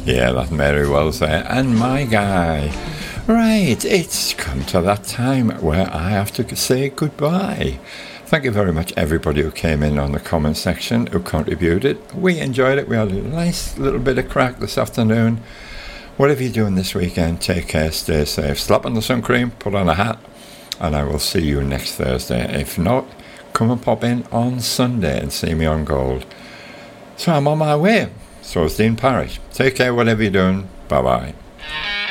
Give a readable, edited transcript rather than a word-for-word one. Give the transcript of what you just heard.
Yeah, that's Mary Wells there. And my guy. Right, it's come to that time where I have to say goodbye. Thank you very much, everybody who came in on the comment section, who contributed. We enjoyed it. We had a nice little bit of crack this afternoon. Whatever you're doing this weekend, take care, stay safe. Slap on the sun cream, put on a hat, and I will see you next Thursday. If not, come and pop in on Sunday and see me on Gold. So I'm on my way. So is Dean Parrish. Take care, whatever you're doing. Bye-bye.